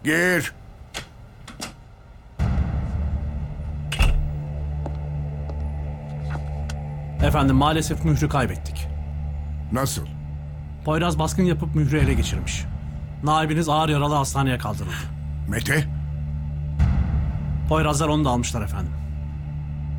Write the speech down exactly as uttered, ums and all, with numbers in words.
Gir. Efendim maalesef mührü kaybettik. Nasıl? Poyraz baskın yapıp mührü ele geçirmiş. Naibiniz ağır yaralı hastaneye kaldırıldı. Mete? Poyrazlar onu da almışlar efendim.